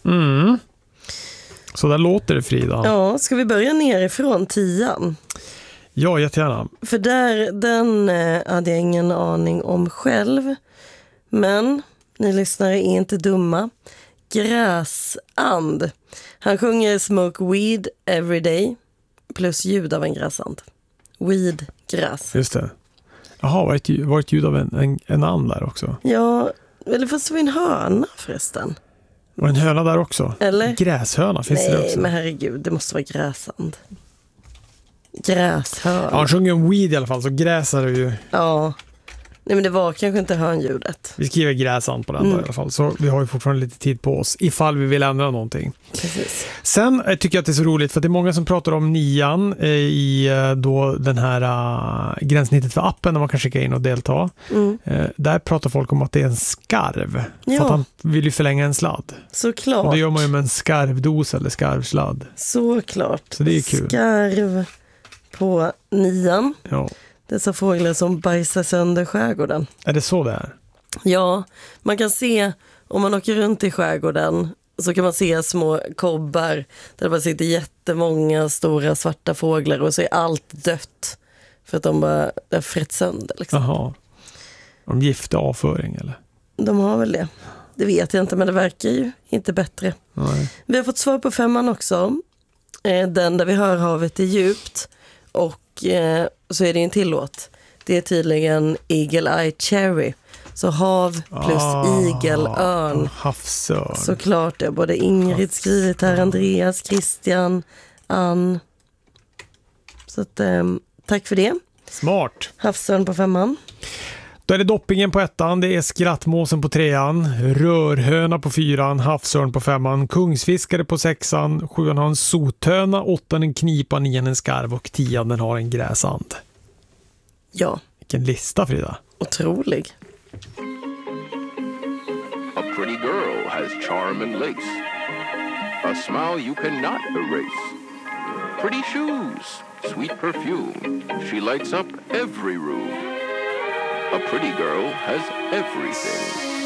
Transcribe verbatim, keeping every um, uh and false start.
Mm. Så där låter det, Frida. Ja, ska vi börja nerifrån tian? Ja, jättegärna. För där, den eh, hade jag ingen aning om själv. Men ni lyssnare är inte dumma. Gräsand. Han sjunger Smoke Weed Every Day plus ljud av en gräsand. Weed, gräs. Just det. Jaha, var ett, var ett ljud av en, en, en and där också? Ja, eller fast det var en höna förresten. Var en höna där också? Eller? Gräshöna, finns Nej, det också? Nej, men herregud, det måste vara gräsand. Gräshörn. Ja, han sjunger om weed i alla fall, så gräs är det ju. Ja. Nej, men det var kanske inte hörnljudet. Vi skriver gräsand på den Mm. då, i alla fall. Så vi har ju fortfarande lite tid på oss ifall vi vill ändra någonting. Precis. Sen eh, tycker jag att det är så roligt för att det är många som pratar om nian eh, i eh, då den här uh, gränssnittet för appen när man kan skicka in och delta. Mm. Eh, där pratar folk om att det är en skarv. Ja. För att han vill ju förlänga en sladd. Såklart. Och det gör man ju med en skarvdos eller skarvsladd. Såklart. Så det är kul. Skarv på nian. Ja. Dessa fåglar som bajsar sönder skärgården. Är det så det är? Ja, man kan se, om man åker runt i skärgården så kan man se små kobbar där det bara sitter jättemånga stora svarta fåglar och så är allt dött för att de bara är frätt sönder. Liksom. Jaha. Om giftig avföring eller? De har väl det. Det vet jag inte, men det verkar ju inte bättre. Nej. Vi har fått svar på femman också. Eh, Den där vi hör havet är djupt. Och eh, så är det en till låt. Det är tydligen Eagle Eye Cherry. Så hav plus Ah, igelörn. Havsörn. Såklart det. Både Ingrid skrivit här, Andreas, Christian, Ann. Så att, eh, tack för det. Smart. Havsörn på femman. Då är det doppingen på ettan, det är skrattmåsen på trean, rörhöna på fyran, havsörn på femman, kungsfiskare på sexan, sjuan har en sothöna, åttan en knipa, nian en skarv och tian den har en gräsand. Ja, Vilken lista, Frida. otrolig. A pretty girl has charm and lace, a smile you cannot erase, pretty shoes, sweet perfume, she lights up every room. A pretty girl has everything.